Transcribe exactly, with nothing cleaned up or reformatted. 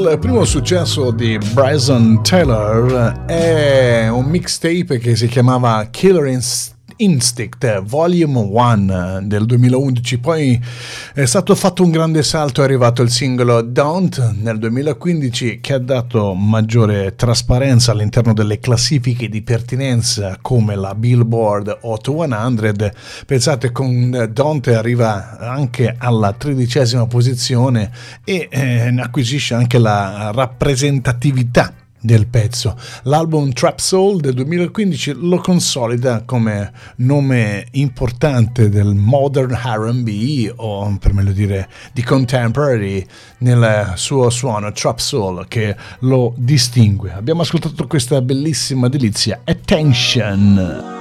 Il primo successo di Bryson Tiller è un mixtape che si chiamava Killer Instinct Instinct Volume uno del duemilaundici, poi è stato fatto un grande salto, è arrivato il singolo Don't nel duemilaquindici che ha dato maggiore trasparenza all'interno delle classifiche di pertinenza come la Billboard Hot cento. Pensate, con Don't arriva anche alla tredicesima posizione e eh, acquisisce anche la rappresentatività del pezzo. L'album Trap Soul del duemilaquindici lo consolida come nome importante del modern R and B, o per meglio dire di contemporary, nel suo suono Trap Soul che lo distingue. Abbiamo ascoltato questa bellissima delizia, Attention.